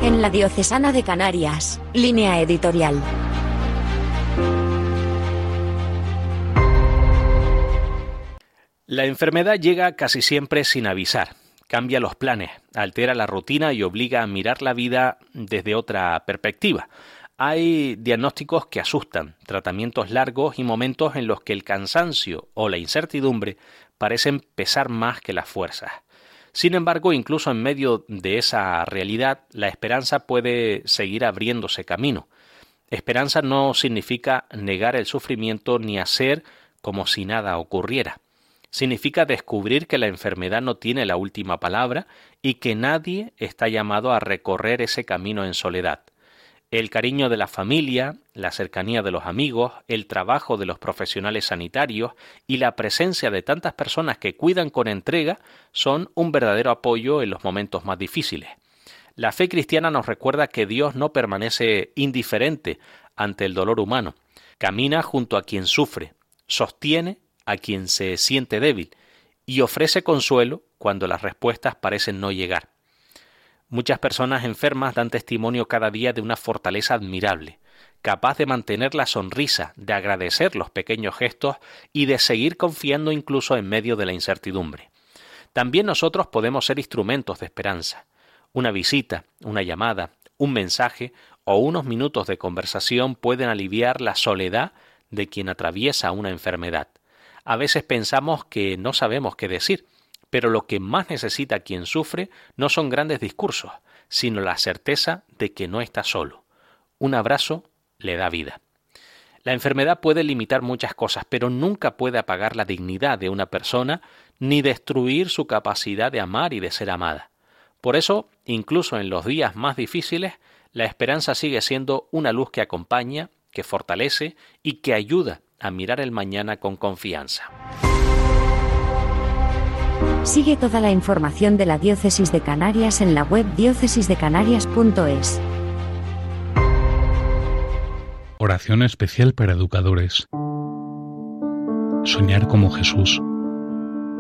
En la Diocesana de Canarias, Línea Editorial. La enfermedad llega casi siempre sin avisar, cambia los planes, altera la rutina y obliga a mirar la vida desde otra perspectiva. Hay diagnósticos que asustan, tratamientos largos y momentos en los que el cansancio o la incertidumbre parecen pesar más que las fuerzas. Sin embargo, incluso en medio de esa realidad, la esperanza puede seguir abriéndose camino. Esperanza no significa negar el sufrimiento ni hacer como si nada ocurriera. Significa descubrir que la enfermedad no tiene la última palabra y que nadie está llamado a recorrer ese camino en soledad. El cariño de la familia, la cercanía de los amigos, el trabajo de los profesionales sanitarios y la presencia de tantas personas que cuidan con entrega son un verdadero apoyo en los momentos más difíciles. La fe cristiana nos recuerda que Dios no permanece indiferente ante el dolor humano. Camina junto a quien sufre, sostiene a quien se siente débil y ofrece consuelo cuando las respuestas parecen no llegar. Muchas personas enfermas dan testimonio cada día de una fortaleza admirable, capaz de mantener la sonrisa, de agradecer los pequeños gestos y de seguir confiando incluso en medio de la incertidumbre. También nosotros podemos ser instrumentos de esperanza. Una visita, una llamada, un mensaje o unos minutos de conversación pueden aliviar la soledad de quien atraviesa una enfermedad. A veces pensamos que no sabemos qué decir, pero lo que más necesita quien sufre no son grandes discursos, sino la certeza de que no está solo. Un abrazo le da vida. La enfermedad puede limitar muchas cosas, pero nunca puede apagar la dignidad de una persona ni destruir su capacidad de amar y de ser amada. Por eso, incluso en los días más difíciles, la esperanza sigue siendo una luz que acompaña, que fortalece y que ayuda a mirar el mañana con confianza. Sigue toda la información de la Diócesis de Canarias en la web diócesisdecanarias.es. Oración especial para educadores. Soñar como Jesús.